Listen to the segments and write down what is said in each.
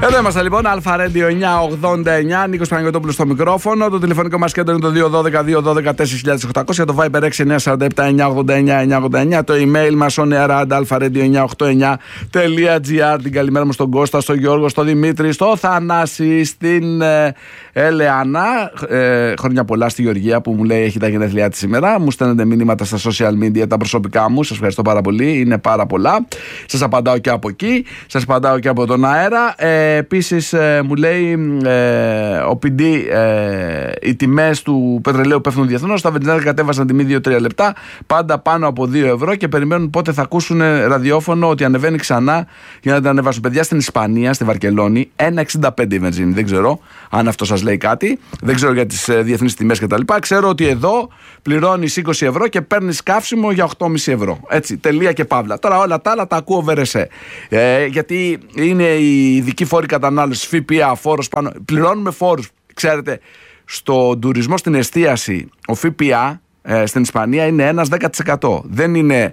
Εδώ είμαστε λοιπόν, Αλφα Radio 989, Νίκος Παναγιωτόπουλος στο μικρόφωνο. Το τηλεφωνικό μας κέντρο είναι το 212-212-4800, το Viber 6947-989-989, το email μας oneair@alpha-radio989.gr. Την καλημέρα μου στον Κώστα, στον Γιώργο, στον Δημήτρη, στο Θανάση, στην Ελεάνα. Χρόνια πολλά στη Γεωργία που μου λέει έχει τα γενέθλιά της σήμερα. Μου στέλνετε μηνύματα στα social media, τα προσωπικά μου. Σας ευχαριστώ πάρα πολύ, είναι πάρα πολλά. Σας απαντάω και από εκεί, σας απαντάω και από τον αέρα. Επίσης μου λέει ο PD, οι τιμές του πετρελαίου πέφτουν διεθνώς. Τα βενζινάδια κατέβασαν τιμή 2-3 λεπτά, πάντα πάνω από 2 ευρώ και περιμένουν πότε θα ακούσουν ραδιόφωνο ότι ανεβαίνει ξανά για να τα ανεβάσουν. Παιδιά, στην Ισπανία, στη Βαρκελόνη, 1,65 η βενζίνη. Δεν ξέρω αν αυτό σας λέει κάτι. Δεν ξέρω για τις διεθνείς τιμές κτλ. Ξέρω ότι εδώ πληρώνεις 20 ευρώ και παίρνεις καύσιμο για 8,5 ευρώ. Έτσι, τελεία και παύλα. Τώρα όλα τα άλλα τα ακούω βερεσέ. Γιατί είναι η ειδική φόρη κατανάλωση, ΦΠΑ, φόρος πάνω. Πληρώνουμε φόρους. Ξέρετε, στον τουρισμό, στην εστίαση, ο ΦΠΑ στην Ισπανία είναι 1-10%. Δεν είναι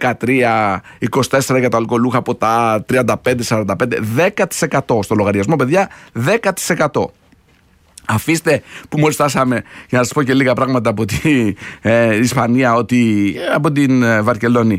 13-24 για τα αλκοολούχα ποτά, 35-45. 10% στο λογαριασμό, παιδιά, 10%. Αφήστε που μόλις φτάσαμε, για να σας πω και λίγα πράγματα από την Ισπανία, ότι από την Βαρκελόνη.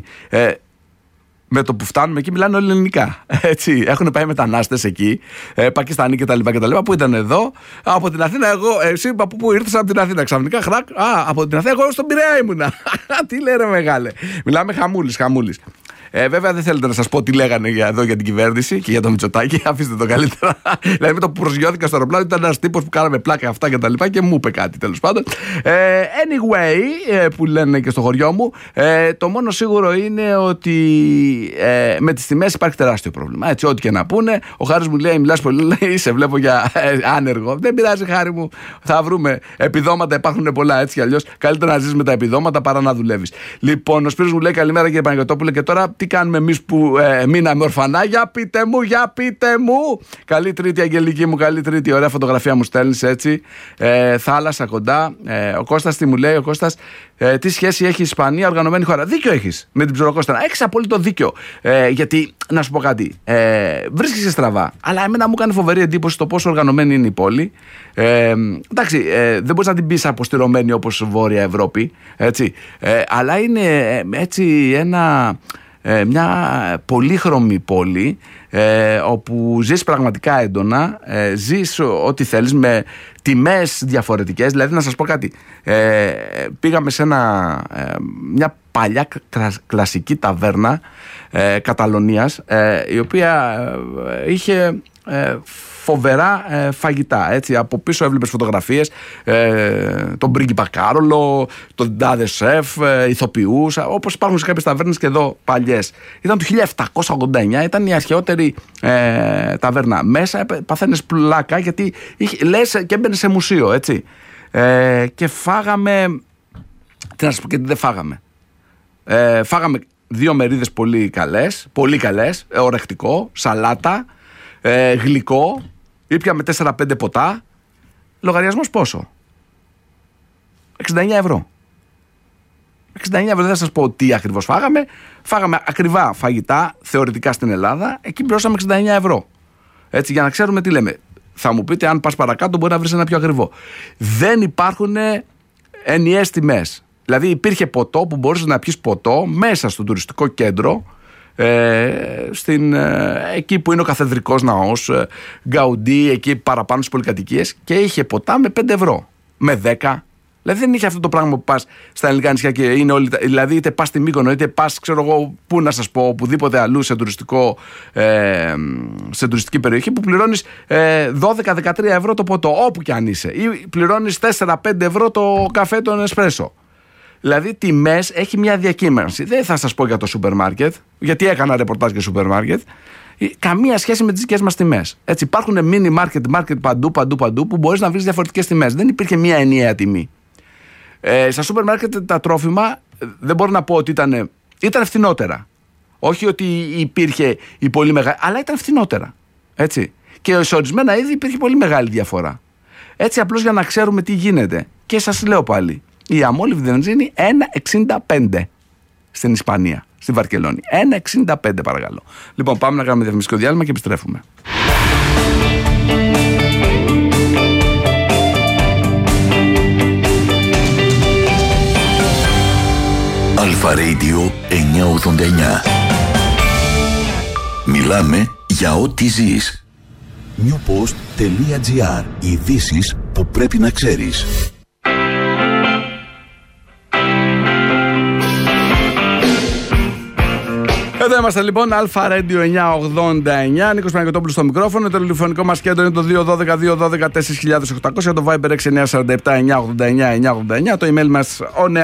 Με το που φτάνουμε εκεί μιλάνε όλοι ελληνικά. Έτσι. Έχουν πάει μετανάστες εκεί, Πακιστανοί κτλ. Που ήταν εδώ. Από την Αθήνα, εσύ από πού ήρθες? Από την Αθήνα. Ξαφνικά χρακ. Από την Αθήνα, εγώ στον Πειραιά ήμουνα. Τι λένε μεγάλε. Μιλάμε χαμούλης. Βέβαια δεν θέλετε να σας πω τι λέγανε εδώ για την κυβέρνηση και για το Μητσοτάκη. Αφήστε το καλύτερα. Δηλαδή με το που προσγειώθηκα στο αεροπλάνο ήταν ένας τύπος που κάναμε πλάκα αυτά και τα λοιπά και μου είπε κάτι τέλος πάντων. Anyway, που λένε και στο χωριό μου, το μόνο σίγουρο είναι ότι με τις τιμές υπάρχει τεράστιο πρόβλημα. Έτσι, ό,τι και να πούνε. Ο Χάρης μου λέει: μιλάς πολύ, λέει, σε βλέπω για άνεργο. Δεν πειράζει, Χάρη μου. Θα βρούμε. Επιδόματα υπάρχουν πολλά έτσι κι αλλιώς. Καλύτερα να ζεις με τα επιδόματα παρά να δουλεύεις. Λοιπόν, ο Σπύρος μου λέει: καλημέρα κύριε Παναγιωτόπουλε, και τώρα τι κάνουμε εμείς που μείναμε ορφανά? Για πείτε μου. Καλή Τρίτη, Αγγελική μου, καλή Τρίτη. Ωραία φωτογραφία μου στέλνεις έτσι. Θάλασσα κοντά. Ο Κώστας τι μου λέει? Ο Κώστας, τι σχέση έχει η Ισπανία, οργανωμένη χώρα? Δίκιο έχεις με την Ψωροκόστανα. Έχεις απόλυτο δίκιο. Γιατί, να σου πω κάτι, βρίσκεσαι στραβά. Αλλά εμένα μου κάνει φοβερή εντύπωση το πόσο οργανωμένη είναι η πόλη. Εντάξει, δεν μπορείς να την πεις αποστηρωμένη όπως Βόρεια Ευρώπη. Έτσι. Αλλά είναι έτσι μια πολύχρωμη πόλη, όπου ζεις πραγματικά έντονα, ζεις ό,τι θέλεις με τιμές διαφορετικές. Δηλαδή να σας πω κάτι, πήγαμε σε μια παλιά κλασική ταβέρνα Καταλωνίας, η οποία είχε φοβερά φαγητά. Έτσι. Από πίσω έβλεπες φωτογραφίες, τον πρίγκιπα Κάρολο, τον τάδε σεφ, ηθοποιούς, όπως υπάρχουν σε κάποιες ταβέρνες και εδώ παλιές. Ήταν το 1789, ήταν η αρχαιότερη ταβέρνα. Μέσα παθαίνεις πλάκα γιατί λες και έμπαινες σε μουσείο, έτσι. Και φάγαμε, τι να σας πω και τι δεν φάγαμε. Φάγαμε 2 μερίδες πολύ καλές, ορεκτικό, σαλάτα, γλυκό, ήπιαμε 4-5 ποτά. Λογαριασμός πόσο? 69 ευρώ. 69 ευρώ, δεν θα σας πω τι ακριβώς φάγαμε. Φάγαμε ακριβά φαγητά θεωρητικά στην Ελλάδα. Εκεί πληρώσαμε 69 ευρώ. Έτσι, για να ξέρουμε τι λέμε. Θα μου πείτε, αν πας παρακάτω μπορεί να βρεις ένα πιο ακριβό. Δεν υπάρχουν ενιαίες τιμές. Δηλαδή υπήρχε ποτό που μπορούσες να πιεις ποτό μέσα στο τουριστικό κέντρο, εκεί που είναι ο Καθεδρικός Ναός, Γκαουντί, εκεί παραπάνω στις πολυκατοικίες, και είχε ποτά με 5 ευρώ, με 10. Δηλαδή δεν είχε αυτό το πράγμα που πας στα ελληνικά νησιά και είναι όλοι. Δηλαδή είτε πας στη Μύκονο, είτε πας, ξέρω εγώ, πού να σας πω, οπουδήποτε αλλού σε τουριστική περιοχή, που πληρώνεις 12-13 ευρώ το ποτό, όπου κι αν είσαι, ή πληρώνεις 4-5 ευρώ το καφέ, τον εσπρέσο. Δηλαδή τιμές έχει μια διακύμανση. Δεν θα σας πω για το σούπερ μάρκετ, γιατί έκανα ρεπορτάζ για σούπερ μάρκετ. Καμία σχέση με τις δικές μας τιμές. Έτσι, υπάρχουν mini market παντού που μπορείς να βρεις διαφορετικές τιμές. Δεν υπήρχε μια ενιαία τιμή. Στα σούπερ μάρκετ τα τρόφιμα δεν μπορώ να πω ότι ήταν φθηνότερα. Όχι ότι υπήρχε η πολύ μεγάλη, αλλά ήταν φθηνότερα. Έτσι. Και σε ορισμένα είδη υπήρχε πολύ μεγάλη διαφορά. Έτσι, απλώς για να ξέρουμε τι γίνεται. Και σας λέω πάλι, η αμόλυβδη βενζίνη 1,65 στην Ισπανία, στη Βαρκελόνη. 1,65 παρακαλώ. Λοιπόν, πάμε να κάνουμε διαφημιστικό διάλειμμα και επιστρέφουμε. Alpha Radio 989. Μιλάμε για ό,τι ζεις. newpost.gr. Ειδήσεις που πρέπει να ξέρεις. Εδώ είμαστε λοιπόν, Alpha Radio 989. Νίκος Παναγιωτόπουλος στο μικρόφωνο. Το τηλεφωνικό μας κέντρο είναι το 212-212-4800. Το Viber 6947-989-989. Το email μας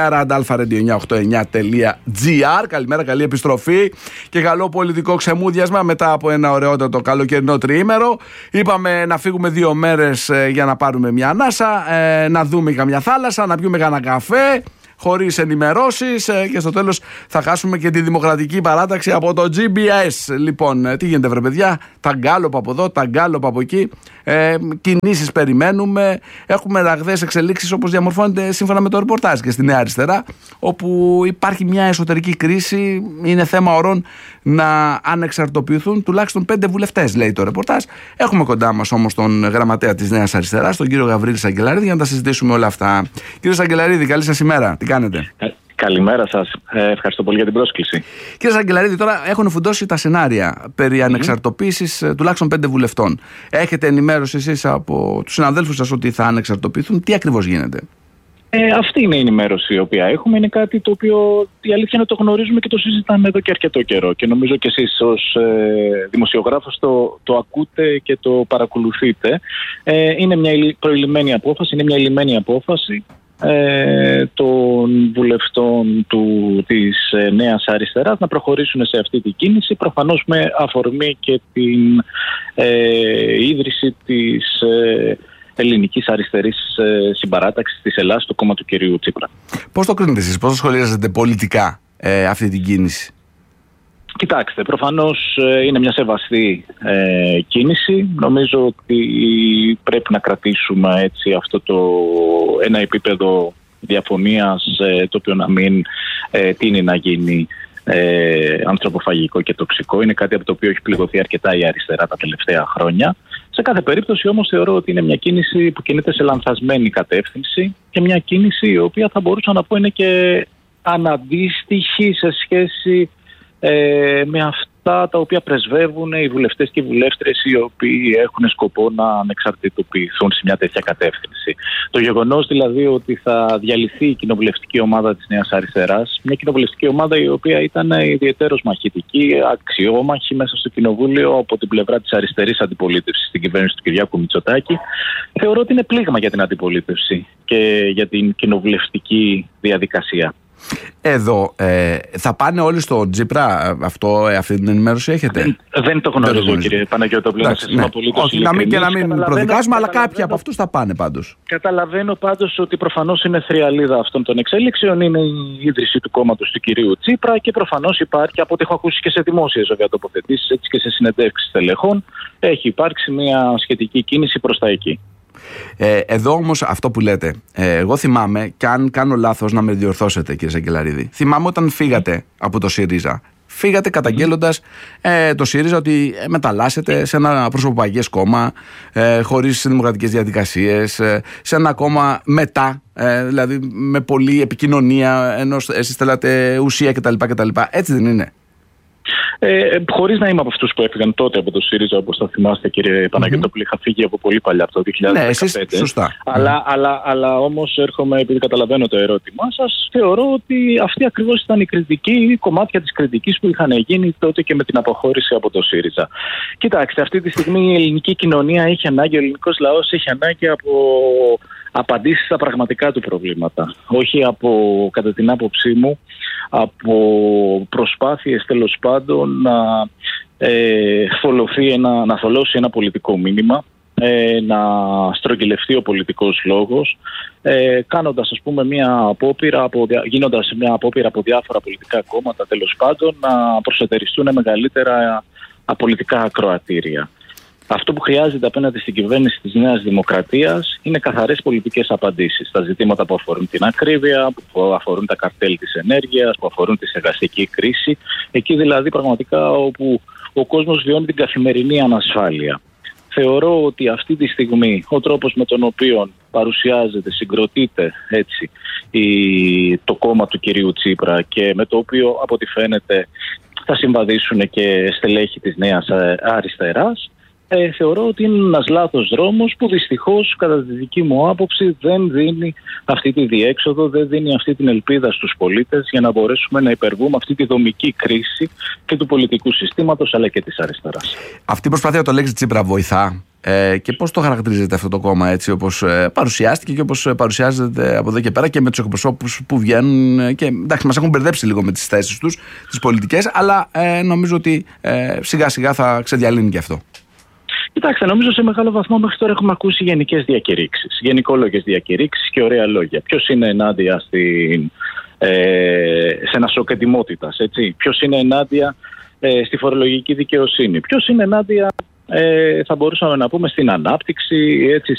onearadalpha-radio989.gr. Καλημέρα, καλή επιστροφή και καλό πολιτικό ξεμούδιασμα μετά από ένα ωραιότατο καλοκαιρινό τριήμερο. Είπαμε να φύγουμε 2 μέρες για να πάρουμε μια ανάσα, να δούμε καμιά θάλασσα, να πιούμε κανένα καφέ, χωρίς ενημερώσεις, και στο τέλος θα χάσουμε και τη Δημοκρατική Παράταξη από το GBS. Λοιπόν, τι γίνεται βρε παιδιά, τα γκάλωπα από εδώ, τα γκάλωπα από εκεί, κινήσεις περιμένουμε, έχουμε ραγδαίες εξελίξεις όπως διαμορφώνεται σύμφωνα με το ρεπορτάζ και στη Νέα Αριστερά, όπου υπάρχει μια εσωτερική κρίση, είναι θέμα ωρών να ανεξαρτοποιηθούν τουλάχιστον 5 βουλευτές, λέει το ρεπορτάζ. Έχουμε κοντά μας όμως τον γραμματέα της Νέας Αριστεράς, τον κύριο Γαβρίλη Σαγκελαρίδη, για να τα συζητήσουμε όλα αυτά. Κύριε Σαγκελαρίδη, καλή σας ημέρα. Τι κάνετε? Καλημέρα σας. Ευχαριστώ πολύ για την πρόσκληση. Κύριε Σαγκελαρίδη, τώρα έχουν φουντώσει τα σενάρια περί ανεξαρτοποίησης τουλάχιστον 5 βουλευτών. Έχετε ενημέρωση εσείς από τους συναδέλφους σας ότι θα ανεξαρτοποιηθούν? Τι ακριβώς γίνεται? Αυτή είναι η ενημέρωση η οποία έχουμε. Είναι κάτι το οποίο η αλήθεια είναι το γνωρίζουμε και το συζητάμε εδώ και αρκετό καιρό. Και νομίζω και εσείς ως δημοσιογράφος το ακούτε και το παρακολουθείτε. Είναι μια προηλημμένη απόφαση, είναι μια ηλυμένη απόφαση των βουλευτών της Νέας Αριστεράς να προχωρήσουν σε αυτή την κίνηση, προφανώς με αφορμή και την ίδρυση της ελληνικής αριστερής συμπαράταξης της Ελλάδας, το κόμμα του κυρίου Τσίπρα. Πώς το κρίνετε εσείς, πώς το σχολιάζετε πολιτικά αυτή την κίνηση? Κοιτάξτε, προφανώς είναι μια σεβαστή κίνηση. Νομίζω ότι πρέπει να κρατήσουμε έτσι αυτό ένα επίπεδο διαφωνίας, το οποίο να μην τείνει να γίνει ανθρωποφαγικό και τοξικό. Είναι κάτι από το οποίο έχει πληγωθεί αρκετά η αριστερά τα τελευταία χρόνια. Σε κάθε περίπτωση όμως θεωρώ ότι είναι μια κίνηση που κινείται σε λανθασμένη κατεύθυνση και μια κίνηση η οποία θα μπορούσα να πω είναι και αναντίστοιχη σε σχέση με αυτά τα οποία πρεσβεύουν οι βουλευτές και οι βουλεύτριες οι οποίοι έχουν σκοπό να ανεξαρτητοποιηθούν σε μια τέτοια κατεύθυνση. Το γεγονός δηλαδή ότι θα διαλυθεί η κοινοβουλευτική ομάδα της Νέας Αριστεράς, μια κοινοβουλευτική ομάδα η οποία ήταν ιδιαιτέρως μαχητική, αξιόμαχη μέσα στο κοινοβούλιο από την πλευρά της αριστερής αντιπολίτευσης στην κυβέρνηση του Κυριάκου Μητσοτάκη, θεωρώ ότι είναι πλήγμα για την αντιπολίτευση και για την κοινοβουλευτική διαδικασία. Εδώ θα πάνε όλοι στο Τσίπρα, αυτή την ενημέρωση έχετε? Δεν το γνωρίζω, κύριε Παναγιώτοπουλε. Όχι, να μην προδικάζουμε, αλλά κάποιοι από αυτούς θα πάνε πάντως. Καταλαβαίνω πάντως ότι προφανώς είναι θριαλίδα αυτών των εξέλιξεων. Είναι η ίδρυση του κόμματος του κυρίου Τσίπρα και προφανώς υπάρχει, από ό,τι έχω ακούσει και σε δημόσιες βέβαια τοποθετήσεις, έτσι και σε συνεντεύξεις στελεχών, έχει υπάρξει μια σχετική κίνηση προς τα εκεί. Εδώ όμως αυτό που λέτε, εγώ θυμάμαι, και αν κάνω λάθος να με διορθώσετε κύριε Σαγκελαρίδη, θυμάμαι όταν φύγατε από το ΣΥΡΙΖΑ, φύγατε καταγγέλλοντας το ΣΥΡΙΖΑ ότι μεταλλάσσεται σε ένα προσωποπαγές κόμμα, χωρίς δημοκρατικές διαδικασίες, σε ένα κόμμα μετά, δηλαδή με πολλή επικοινωνία, ενώ εσείς θέλατε ουσία κτλ. Έτσι δεν είναι? Χωρίς να είμαι από αυτούς που έφυγαν τότε από το ΣΥΡΙΖΑ, όπως θα θυμάστε κύριε Παναγιώτοπουλε, είχα φύγει από πολύ παλιά, από το 2015. Ναι, εσείς, σωστά. Αλλά όμως έρχομαι, επειδή καταλαβαίνω το ερώτημά σας, θεωρώ ότι αυτή ακριβώς ήταν η κριτική, κομμάτια της κριτικής που είχαν γίνει τότε και με την αποχώρηση από το ΣΥΡΙΖΑ. Κοιτάξτε, αυτή τη στιγμή η ελληνική κοινωνία έχει ανάγκη, ο ελληνικός λαός έχει ανάγκη από απαντήσεις στα πραγματικά του προβλήματα. Όχι από, κατά την άποψή μου, από προσπάθειες τέλος πάντων να θολώσει ένα πολιτικό μήνυμα, να στρογγυλευτεί ο πολιτικός λόγος, κάνοντας ας πούμε γίνοντας μια απόπειρα από διάφορα πολιτικά κόμματα τέλος πάντων να προσετεριστούν μεγαλύτερα πολιτικά ακροατήρια. Αυτό που χρειάζεται απέναντι στην κυβέρνηση της Νέας Δημοκρατίας είναι καθαρές πολιτικές απαντήσεις στα ζητήματα που αφορούν την ακρίβεια, που αφορούν τα καρτέλ της ενέργειας, που αφορούν τη στεγαστική κρίση. Εκεί δηλαδή πραγματικά όπου ο κόσμος βιώνει την καθημερινή ανασφάλεια. Θεωρώ ότι αυτή τη στιγμή ο τρόπος με τον οποίο παρουσιάζεται, συγκροτείται έτσι το κόμμα του κυρίου Τσίπρα και με το οποίο από ό,τι φαίνεται θα συμβαδίσουν και στελέχη της Νέας Αριστεράς, θεωρώ ότι είναι ένας λάθος δρόμος που δυστυχώς κατά τη δική μου άποψη δεν δίνει αυτή τη διέξοδο, δεν δίνει αυτή την ελπίδα στους πολίτες για να μπορέσουμε να υπερβούμε αυτή τη δομική κρίση και του πολιτικού συστήματος αλλά και της αριστεράς. Αυτή η προσπάθεια το λέξη Τσίπρα βοηθά και πώς το χαρακτηρίζεται αυτό το κόμμα έτσι όπως παρουσιάστηκε και όπως παρουσιάζεται από εδώ και πέρα και με τους εκπροσώπους που βγαίνουν και εντάξει μας έχουν μπερδέψει λίγο με τις θέσεις τους, τις πολιτικές, αλλά νομίζω ότι σιγά σιγά θα ξεδιαλύνει και αυτό. Κοιτάξτε, νομίζω σε μεγάλο βαθμό μέχρι τώρα έχουμε ακούσει γενικές διακηρύξεις, γενικόλογες διακηρύξεις και ωραία λόγια. Ποιος είναι ενάντια σε ένα σοκ ετοιμότητας, έτσι? Ποιος είναι ενάντια στη φορολογική δικαιοσύνη? Ποιος είναι ενάντια, θα μπορούσαμε να πούμε, στην ανάπτυξη, έτσι,